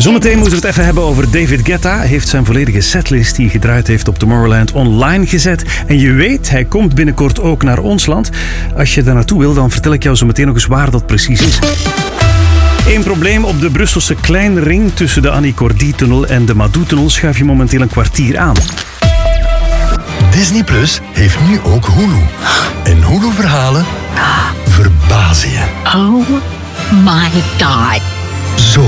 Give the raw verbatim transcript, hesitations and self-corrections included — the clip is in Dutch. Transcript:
Zometeen moeten we het even hebben over David Guetta. Hij heeft zijn volledige setlist die hij gedraaid heeft op Tomorrowland online gezet. En je weet, hij komt binnenkort ook naar ons land. Als je daar naartoe wil, dan vertel ik jou zo meteen nog eens waar dat precies is. Eén probleem: op de Brusselse Kleinring tussen de Annie Cordy-tunnel en de Madou-tunnel schuif je momenteel een kwartier aan. Disney Plus heeft nu ook Hulu. En Hulu-verhalen verbazen je. Oh my God. Zo